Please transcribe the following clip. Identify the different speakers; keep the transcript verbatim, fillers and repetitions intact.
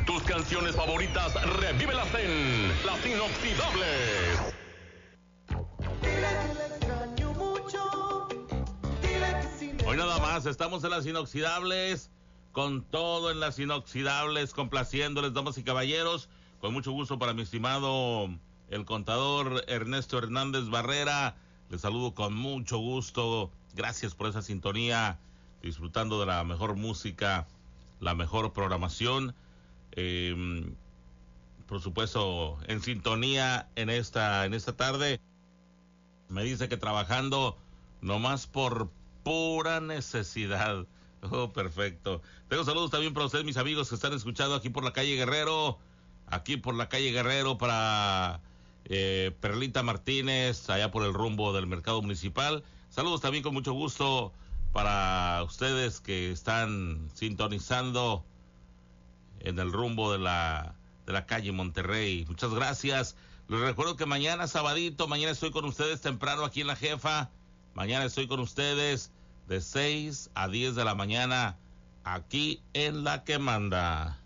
Speaker 1: Tus canciones favoritas, revívelas en Las Inoxidables. Hoy nada más, estamos en Las Inoxidables, con todo en Las Inoxidables, complaciéndoles, damas y caballeros. Con mucho gusto para mi estimado el contador Ernesto Hernández Barrera. Les saludo con mucho gusto. Gracias por esa sintonía, disfrutando de la mejor música, la mejor programación. Eh, por supuesto, en sintonía en esta, en esta tarde. Me dice que trabajando nomás por pura necesidad. Oh, perfecto. Tengo saludos también para ustedes, mis amigos que están escuchando aquí por la calle Guerrero. Aquí por la calle Guerrero para eh, Perlita Martínez, allá por el rumbo del mercado municipal. Saludos también con mucho gusto para ustedes que están sintonizando en el rumbo de la de la calle Monterrey. Muchas gracias. Les recuerdo que mañana sabadito, mañana estoy con ustedes temprano aquí en La Jefa. Mañana estoy con ustedes de seis a diez de la mañana aquí en La Que Manda.